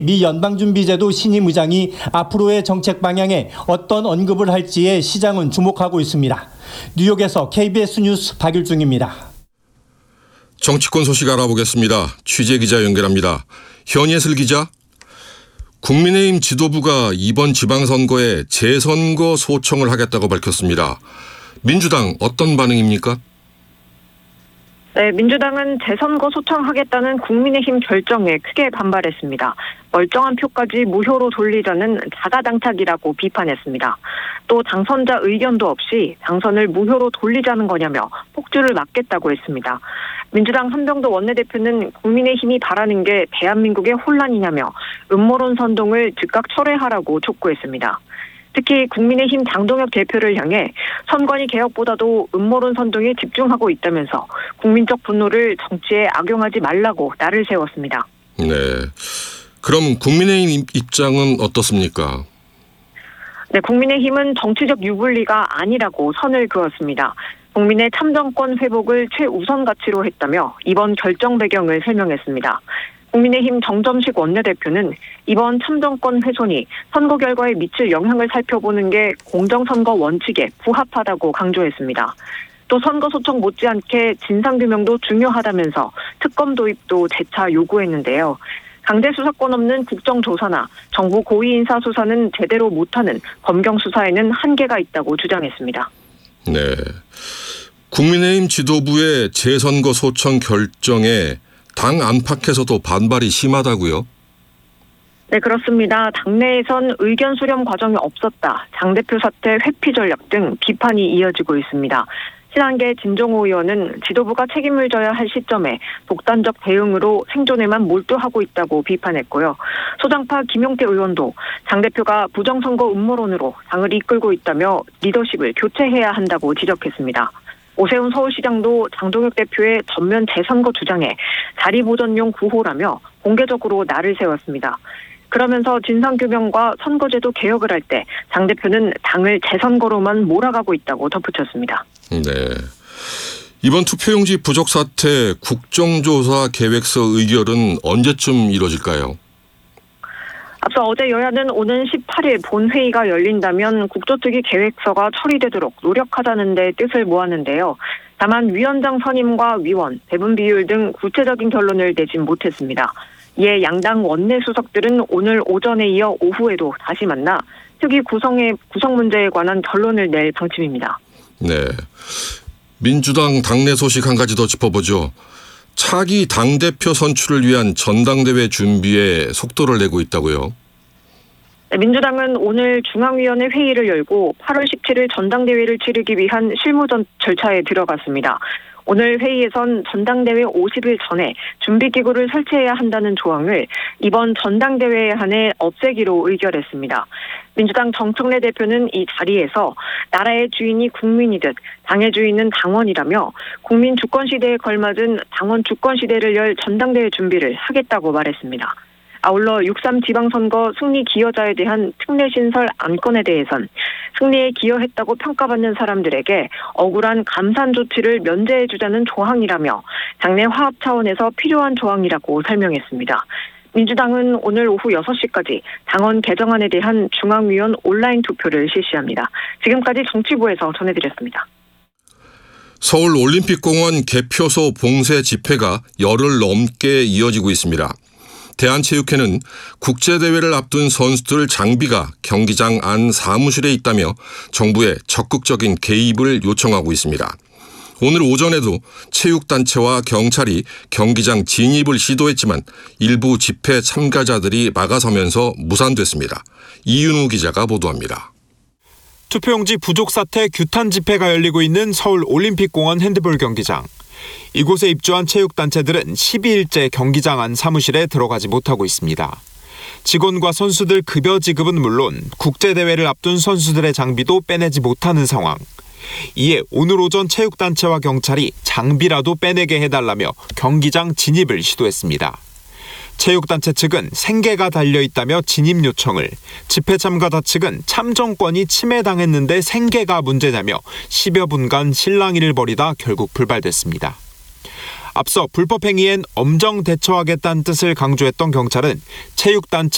미 연방준비제도 신임 의장이 앞으로의 정책 방향에 어떤 언급을 할지에 시장은 주목하고 있습니다. 뉴욕에서 KBS 뉴스 박일중입니다. 정치권 소식 알아보겠습니다. 취재기자 연결합니다. 현예슬 기자. 국민의힘 지도부가 이번 지방선거에 재선거 소청을 하겠다고 밝혔습니다. 민주당 어떤 반응입니까? 네, 민주당은 재선거 소청하겠다는 국민의힘 결정에 크게 반발했습니다. 멀쩡한 표까지 무효로 돌리자는 자가당착이라고 비판했습니다. 또 당선자 의견도 없이 당선을 무효로 돌리자는 거냐며 폭주를 막겠다고 했습니다. 민주당 한병도 원내대표는 국민의힘이 바라는 게 대한민국의 혼란이냐며 음모론 선동을 즉각 철회하라고 촉구했습니다. 특히 국민의힘 장동혁 대표를 향해 선관위 개혁보다도 음모론 선동에 집중하고 있다면서 국민적 분노를 정치에 악용하지 말라고 날을 세웠습니다. 네. 그럼 국민의힘 입장은 어떻습니까? 네, 국민의힘은 정치적 유불리가 아니라고 선을 그었습니다. 국민의 참정권 회복을 최우선 가치로 했다며 이번 결정 배경을 설명했습니다. 국민의힘 정점식 원내대표는 이번 참정권 훼손이 선거 결과에 미칠 영향을 살펴보는 게 공정선거 원칙에 부합하다고 강조했습니다. 또 선거 소청 못지않게 진상규명도 중요하다면서 특검 도입도 재차 요구했는데요. 강제 수사권 없는 국정조사나 정부 고위 인사 수사는 제대로 못하는 검경 수사에는 한계가 있다고 주장했습니다. 네. 국민의힘 지도부의 재선거 소청 결정에 당 안팎에서도 반발이 심하다고요? 네, 그렇습니다. 당내에선 의견 수렴 과정이 없었다, 당대표 사퇴 회피 전략 등 비판이 이어지고 있습니다. 친한계 진종호 의원은 지도부가 책임을 져야 할 시점에 독단적 대응으로 생존에만 몰두하고 있다고 비판했고요. 소장파 김용태 의원도 당대표가 부정선거 음모론으로 당을 이끌고 있다며 리더십을 교체해야 한다고 지적했습니다. 오세훈 서울시장도 장동혁 대표의 전면 재선거 주장에 자리보전용 구호라며 공개적으로 날을 세웠습니다. 그러면서 진상규명과 선거제도 개혁을 할 때 장 대표는 당을 재선거로만 몰아가고 있다고 덧붙였습니다. 네. 이번 투표용지 부족 사태 국정조사 계획서 의결은 언제쯤 이뤄질까요? 앞서 어제 여야는 오는 18일 본회의가 열린다면 국조특위 계획서가 처리되도록 노력하자는 데 뜻을 모았는데요. 다만 위원장 선임과 위원, 배분 비율 등 구체적인 결론을 내진 못했습니다. 이에 양당 원내수석들은 오늘 오전에 이어 오후에도 다시 만나 특위 구성 문제에 관한 결론을 낼 방침입니다. 네. 민주당 당내 소식 한 가지 더 짚어보죠. 차기 당대표 선출을 위한 전당대회 준비에 속도를 내고 있다고요? 네, 민주당은 오늘 중앙위원회 회의를 열고 8월 17일 전당대회를 치르기 위한 실무 절차에 들어갔습니다. 오늘 회의에선 전당대회 50일 전에 준비기구를 설치해야 한다는 조항을 이번 전당대회에 한해 없애기로 의결했습니다. 민주당 정청래 대표는 이 자리에서 나라의 주인이 국민이듯 당의 주인은 당원이라며 국민 주권시대에 걸맞은 당원 주권시대를 열 전당대회 준비를 하겠다고 말했습니다. 아울러 6.3 지방선거 승리 기여자에 대한 특례신설 안건에 대해선 승리에 기여했다고 평가받는 사람들에게 억울한 감산 조치를 면제해주자는 조항이라며 당내 화합 차원에서 필요한 조항이라고 설명했습니다. 민주당은 오늘 오후 6시까지 당원 개정안에 대한 중앙위원 온라인 투표를 실시합니다. 지금까지 정치부에서 전해드렸습니다. 서울올림픽공원 개표소 봉쇄 집회가 열흘 넘게 이어지고 있습니다. 대한체육회는 국제대회를 앞둔 선수들 장비가 경기장 안 사무실에 있다며 정부에 적극적인 개입을 요청하고 있습니다. 오늘 오전에도 체육단체와 경찰이 경기장 진입을 시도했지만 일부 집회 참가자들이 막아서면서 무산됐습니다. 이윤우 기자가 보도합니다. 투표용지 부족 사태 규탄 집회가 열리고 있는 서울올림픽공원 핸드볼 경기장. 이곳에 입주한 체육단체들은 12일째 경기장 안 사무실에 들어가지 못하고 있습니다. 직원과 선수들 급여 지급은 물론 국제대회를 앞둔 선수들의 장비도 빼내지 못하는 상황. 이에 오늘 오전 체육단체와 경찰이 장비라도 빼내게 해달라며 경기장 진입을 시도했습니다. 체육단체 측은 생계가 달려있다며 진입 요청을, 집회 참가자 측은 참정권이 침해당했는데 생계가 문제냐며 10여 분간 실랑이를 벌이다 결국 불발됐습니다. 앞서 불법 행위엔 엄정 대처하겠다는 뜻을 강조했던 경찰은 체육단체